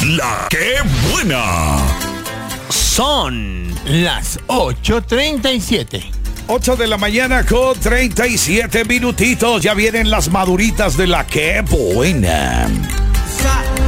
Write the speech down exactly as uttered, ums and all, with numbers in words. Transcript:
La que buena. Son las ocho treinta y siete. ocho de la mañana con treinta y siete minutitos. Ya vienen las maduritas de La que buena.